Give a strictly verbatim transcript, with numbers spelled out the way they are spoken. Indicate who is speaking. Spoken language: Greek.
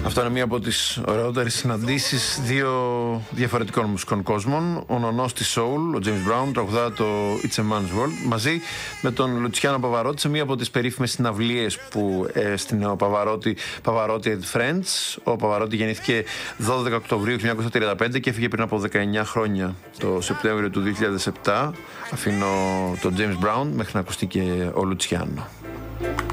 Speaker 1: Αυτό είναι μία από τις ωραιότερες συναντήσεις δύο διαφορετικών μουσικών κόσμων. Ο νονός της Soul, ο James Brown, τραγουδά το It's a Man's World μαζί με τον Λουτσιάνο Παβαρότη σε μία από τις περίφημες συναυλίες που έστεινε ο Παβαρότη, Pavarotti and Friends. Ο Παβαρότη γεννήθηκε δώδεκα Οκτωβρίου χίλια εννιακόσια τριάντα πέντε και έφυγε πριν από δεκαεννιά χρόνια, το Σεπτέμβριο του δύο χιλιάδες επτά. Αφήνω τον James Brown μέχρι να ακουστεί και ο Λουτσιάνο.